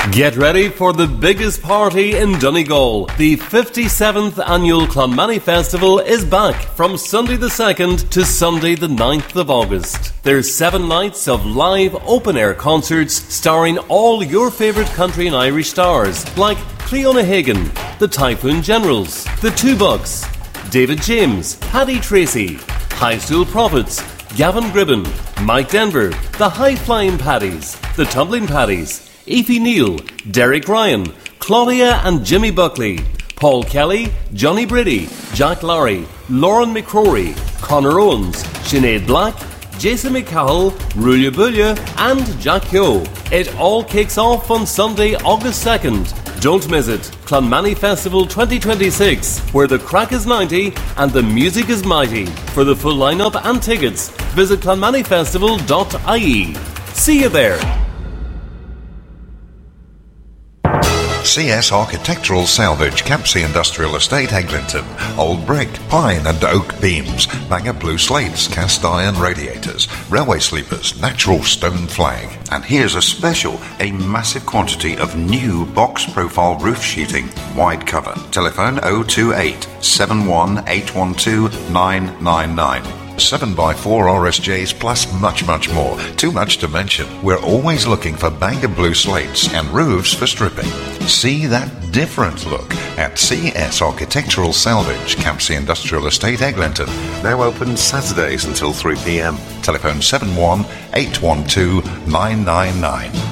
Get ready for the biggest party in Donegal. The 57th annual Clonmany Festival is back from Sunday the 2nd to Sunday the 9th of August. There's 7 nights of live open-air concerts starring all your favourite country and Irish stars like Cleona Hagan, the Typhoon Generals, the Two Bucks, David James, Paddy Tracy, High Stool Prophets, Gavin Gribben, Mike Denver, the High Flying Paddies, the Tumbling Paddies, Aoife Neal, Derek Ryan, Claudia and Jimmy Buckley, Paul Kelly, Johnny Brady, Jack Lowry, Lauren McCrory, Conor Owens, Sinead Black, Jason McCowell, Rulia Bulia and Jack Yo. It all kicks off on Sunday, August 2nd. Don't miss it. Clonmany Festival 2026, where the crack is 90 and the music is mighty. For the full lineup and tickets, visit clonmanyfestival.ie. See you there. CS Architectural Salvage, Campsie Industrial Estate, Eglinton. Old brick, pine and oak beams, Bangor blue slates, cast iron radiators, railway sleepers, natural stone flag. And here's a special, a massive quantity of new box profile roof sheeting, wide cover. Telephone 028 71 999. 7x4 RSJs plus much more. Too much to mention. We're always looking for Bangor blue slates and roofs for stripping. See that different look at CS Architectural Salvage, Campsie Industrial Estate, Eglinton. They're open Saturdays until 3 p.m. Telephone 71 812 999.